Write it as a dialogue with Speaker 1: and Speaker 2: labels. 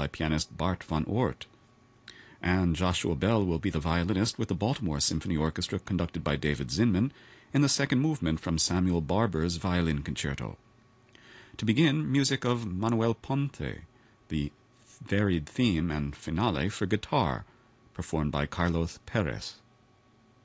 Speaker 1: by pianist Bart van Oort. And Joshua Bell will be the violinist with the Baltimore Symphony Orchestra conducted by David Zinman in the second movement from Samuel Barber's Violin Concerto. To begin, music of Manuel Ponte, the varied theme and finale for guitar, performed by Carlos Perez.